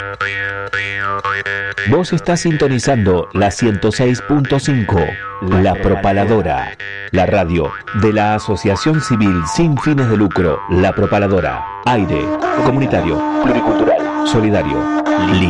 Vos estás sintonizando la 106.5, La Propaladora, la radio de la Asociación Civil Sin Fines de Lucro, La Propaladora. Aire comunitario, pluricultural, solidario, libre.